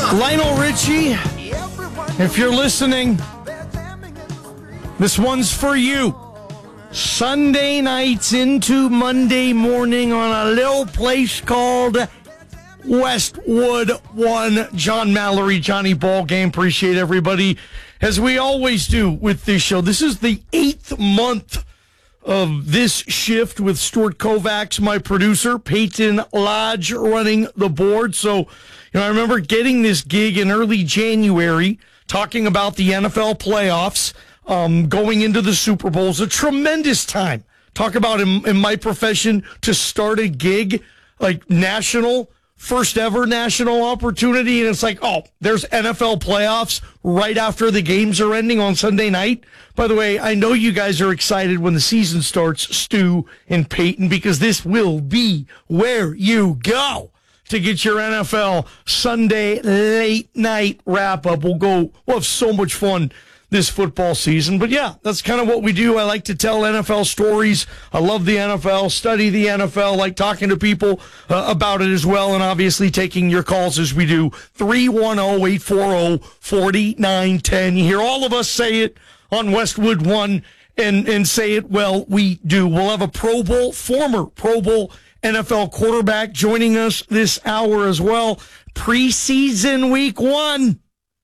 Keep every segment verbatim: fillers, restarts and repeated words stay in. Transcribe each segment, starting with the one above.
Lionel Richie, if you're listening, this one's for you. Sunday nights into Monday morning on a little place called Westwood One. John Mallory, Johnny Ballgame. Appreciate everybody, as we always do with this show. This is the eighth month of this shift with Stuart Kovacs, my producer, Peyton Lodge running the board. So, you know, I remember getting this gig in early January, talking about the N F L playoffs, um, going into the Super Bowls. A tremendous time. Talk about in, in my profession to start a gig, like national, first ever national opportunity. And it's like, oh, there's N F L playoffs right after the games are ending on Sunday night. By the way, I know you guys are excited when the season starts, Stu and Peyton, because this will be where you go to get your N F L Sunday late night wrap up. We'll go, we'll have so much fun this football season. But yeah, that's kind of what we do. I like to tell N F L stories. I love the N F L, study the N F L, like talking to people uh, about it as well, and obviously taking your calls as we do. three one zero, eight four zero, four nine one zero. You hear all of us say it on Westwood One and, and say it well. We do. We'll have a Pro Bowl, former Pro Bowl N F L quarterback joining us this hour as well. Preseason week one,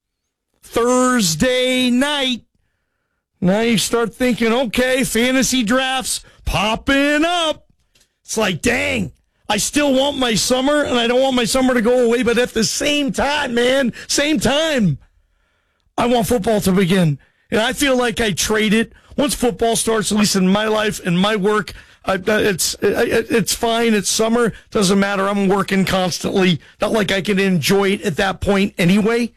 Thursday night. Now you start thinking, okay, fantasy drafts popping up. It's like, dang, I still want my summer, and I don't want my summer to go away, but at the same time, man, same time, I want football to begin. And I feel like I trade it. Once football starts, at least in my life and my work, I, it's it's fine. It's summer. Doesn't matter. I'm working constantly. Not like I can enjoy it at that point anyway.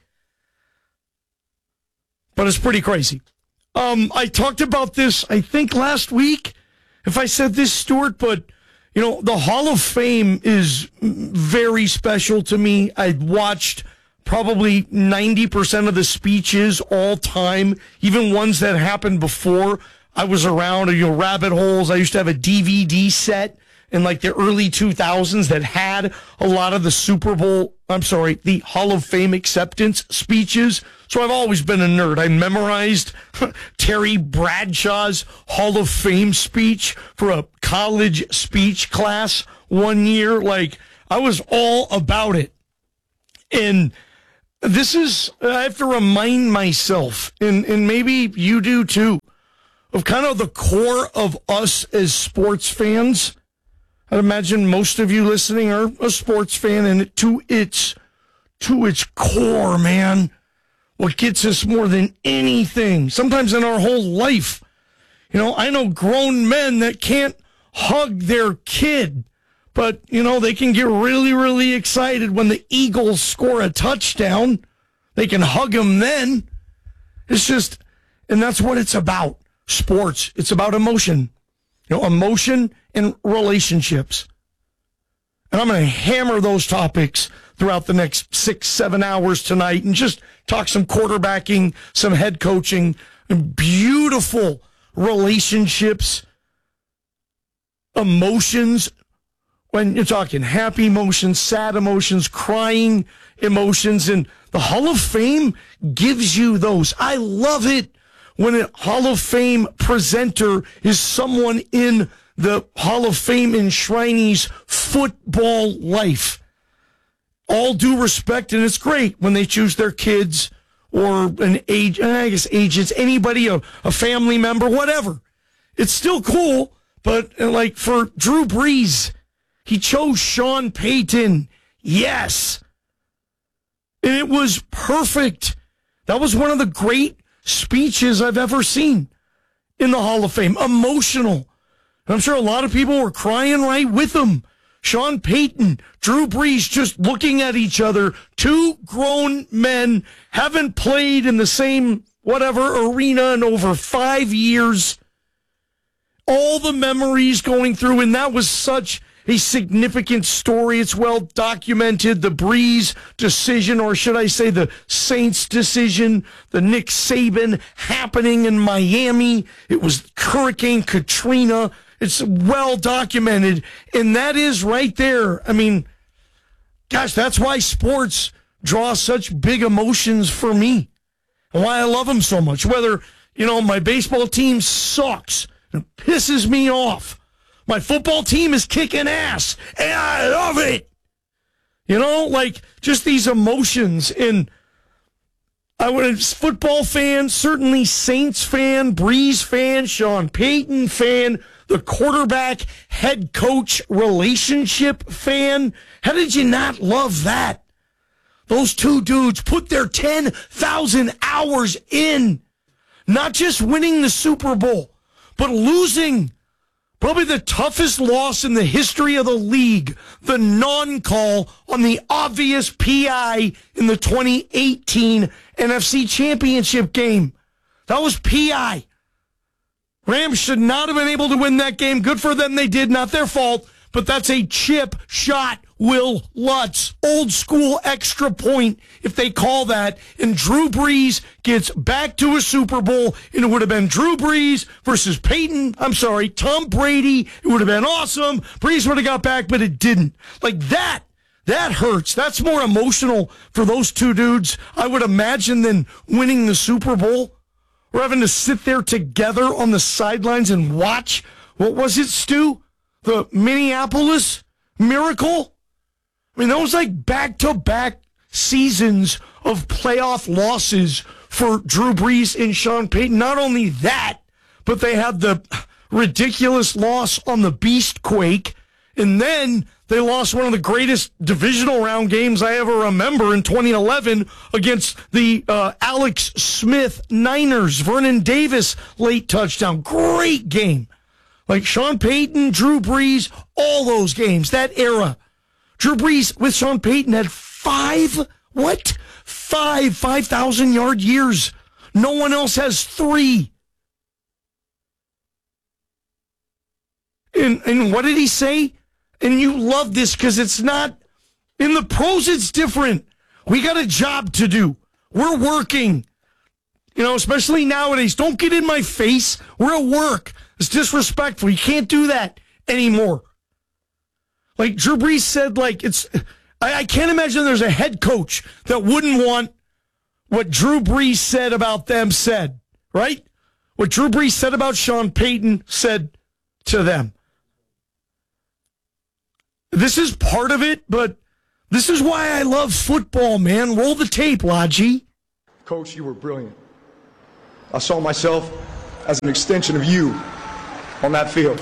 But it's pretty crazy. Um, I talked about this, I think, last week, if I said this, Stuart, but, you know, the Hall of Fame is very special to me. I watched probably ninety percent of the speeches all time, even ones that happened before I was around, you know, rabbit holes. I used to have a D V D set in like the early two thousands that had a lot of the Super Bowl, I'm sorry, the Hall of Fame acceptance speeches. So I've always been a nerd. I memorized Terry Bradshaw's Hall of Fame speech for a college speech class one year. Like, I was all about it. And this is, I have to remind myself, and, and maybe you do too, of kind of the core of us as sports fans. I'd imagine most of you listening are a sports fan, and to its to its core, man, what gets us more than anything, sometimes in our whole life. You know, I know grown men that can't hug their kid, but, you know, they can get really, really excited when the Eagles score a touchdown. They can hug them then. It's just, and that's what it's about. Sports. It's about emotion. You know, emotion and relationships. And I'm going to hammer those topics throughout the next six, seven hours tonight and just talk some quarterbacking, some head coaching, and beautiful relationships, emotions. When you're talking happy emotions, sad emotions, crying emotions, and the Hall of Fame gives you those. I love it when a Hall of Fame presenter is someone in the Hall of Fame enshrinee's football life. All due respect, and it's great when they choose their kids or an age, I guess agents, anybody, a, a family member, whatever. It's still cool, but like for Drew Brees, he chose Sean Payton. Yes. And it was perfect. That was one of the great speeches I've ever seen in the Hall of Fame. Emotional. And I'm sure a lot of people were crying right with him. Sean Payton, Drew Brees, just looking at each other. Two grown men, haven't played in the same whatever arena in over five years. All the memories going through, and that was such a significant story. It's well documented. The Brees decision, or should I say the Saints decision, the Nick Saban happening in Miami. It was Hurricane Katrina. It's well documented. And that is right there. I mean, gosh, that's why sports draw such big emotions for me and why I love them so much. Whether, you know, my baseball team sucks and pisses me off. My football team is kicking ass and I love it. You know, like just these emotions. And I was a football fan, certainly Saints fan, Breeze fan, Sean Payton fan, the quarterback head coach relationship fan. How did you not love that? Those two dudes put their ten thousand hours in, not just winning the Super Bowl, but losing probably the toughest loss in the history of the league, the non-call on the obvious P I in the twenty eighteen N F C Championship game. That was P I. Rams should not have been able to win that game. Good for them, they did. Not their fault, but that's a chip shot. Will Lutz, old school extra point, if they call that, and Drew Brees gets back to a Super Bowl, and it would have been Drew Brees versus Peyton, I'm sorry, Tom Brady. It would have been awesome. Brees would have got back, but it didn't. Like that, that hurts. That's more emotional for those two dudes, I would imagine, than winning the Super Bowl. We're having to sit there together on the sidelines and watch. What was it, Stu? The Minneapolis Miracle? I mean, that was like back-to-back seasons of playoff losses for Drew Brees and Sean Payton. Not only that, but they had the ridiculous loss on the Beastquake, and then they lost one of the greatest divisional round games I ever remember in twenty eleven against the uh, Alex Smith Niners. Vernon Davis late touchdown. Great game. Like Sean Payton, Drew Brees, all those games, that era. Drew Brees with Sean Payton had five, what? Five five thousand yard years. No one else has three. And, and what did he say? And you love this because it's not, in the pros it's different. We got a job to do. We're working. You know, especially nowadays. Don't get in my face. We're at work. It's disrespectful. You can't do that anymore. Like Drew Brees said, like it's, I, I can't imagine there's a head coach that wouldn't want what Drew Brees said about them said, right? What Drew Brees said about Sean Payton said to them. This is part of it, but this is why I love football, man. Roll the tape, Lodgy. Coach, you were brilliant. I saw myself as an extension of you on that field.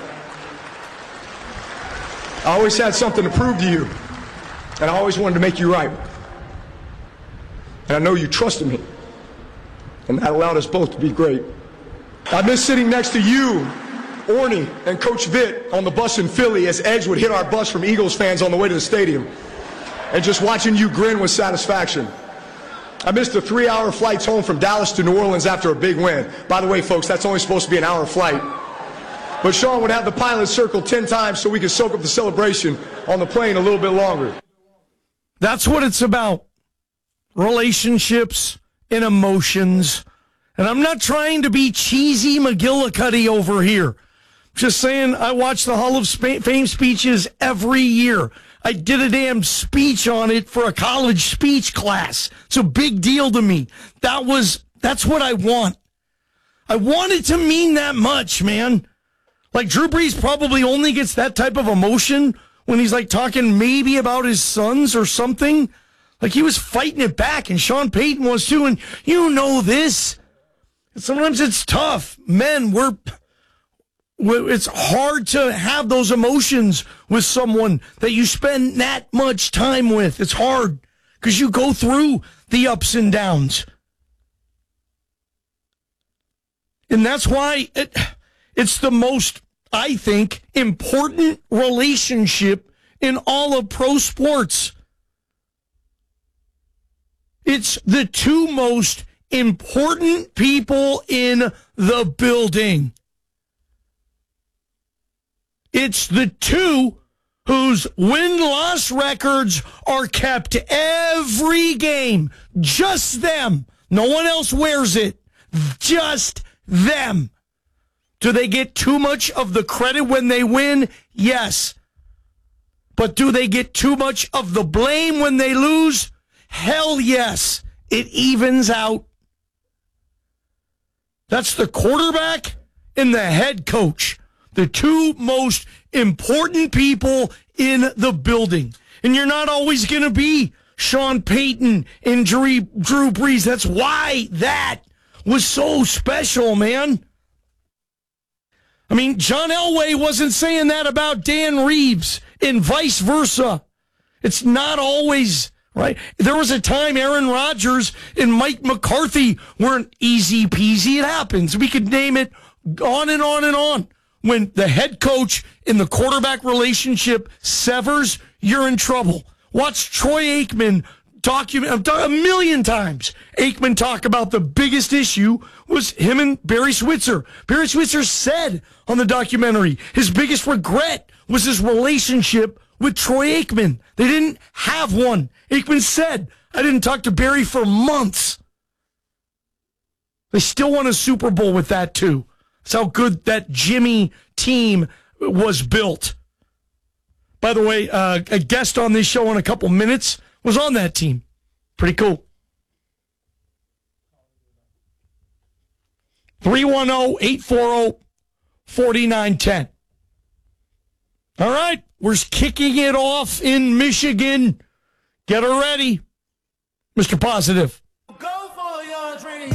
I always had something to prove to you, and I always wanted to make you right. And I know you trusted me, and that allowed us both to be great. I miss sitting next to you, Orny, and Coach Vitt on the bus in Philly as Edge would hit our bus from Eagles fans on the way to the stadium, and just watching you grin with satisfaction. I missed the three-hour flights home from Dallas to New Orleans after a big win. By the way, folks, that's only supposed to be an hour flight. But Sean would have the pilot circle ten times so we could soak up the celebration on the plane a little bit longer. That's what it's about. Relationships and emotions. And I'm not trying to be cheesy McGillicuddy over here. Just saying, I watch the Hall of Fame speeches every year. I did a damn speech on it for a college speech class. It's a big deal to me. That was, that's what I want. I want it to mean that much, man. Like Drew Brees probably only gets that type of emotion when he's like talking maybe about his sons or something. Like he was fighting it back, and Sean Payton was too, and you know this. Sometimes it's tough. Men, we're, we're it's hard to have those emotions with someone that you spend that much time with. It's hard because you go through the ups and downs. And that's why it, it's the most, I think, important relationship in all of pro sports. It's the two most important people in the building. It's the two whose win-loss records are kept every game. Just them. No one else wears it. Just them. Do they get too much of the credit when they win? Yes. But do they get too much of the blame when they lose? Hell yes, it evens out. That's the quarterback and the head coach, the two most important people in the building. And you're not always going to be Sean Payton and Drew, Drew Brees. That's why that was so special, man. I mean, John Elway wasn't saying that about Dan Reeves and vice versa. It's not always, right? There was a time Aaron Rodgers and Mike McCarthy weren't easy peasy. It happens. We could name it on and on and on. When the head coach and the quarterback relationship severs, you're in trouble. Watch Troy Aikman document a million times. Aikman talk about the biggest issue was him and Barry Switzer. Barry Switzer said on the documentary his biggest regret was his relationship with Troy Aikman. They didn't have one. Aikman said, I didn't talk to Barry for months. They still won a Super Bowl with that too. That's how good that Jimmy team was built. By the way, uh, a guest on this show in a couple minutes was on that team. Pretty cool. three one zero, eight four zero, four nine one zero. All right, we're kicking it off in Michigan. Get her ready, Mister Positive.